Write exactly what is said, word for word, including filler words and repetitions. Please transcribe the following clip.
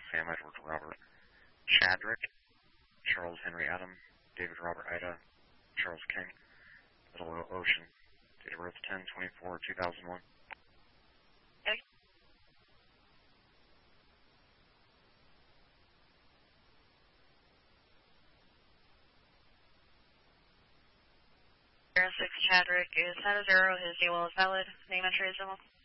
Sam Edward Robert Chadrick, Charles Henry Adam, David Robert Ida, Charles King, Little Ocean, date of birth ten twenty-four two thousand one. Okay. zero six Chadrick is set a zero. His D L is valid. Name entry is Emil.